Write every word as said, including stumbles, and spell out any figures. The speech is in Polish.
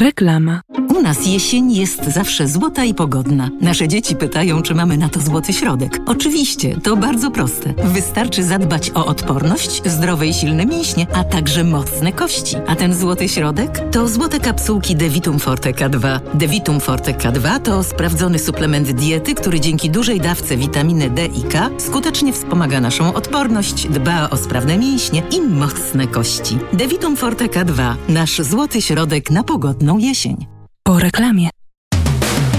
Reklama. U nas jesień jest zawsze złota i pogodna. Nasze dzieci pytają, czy mamy na to złoty środek. Oczywiście, to bardzo proste. Wystarczy zadbać o odporność, zdrowe i silne mięśnie, a także mocne kości. A ten złoty środek? To złote kapsułki Devitum Forte K dwa. Devitum Forte K dwa to sprawdzony suplement diety, który dzięki dużej dawce witaminy D i K skutecznie wspomaga naszą odporność, dba o sprawne mięśnie i mocne kości. Devitum Forte K dwa. Nasz złoty środek na pogodną jesień. Po reklamie.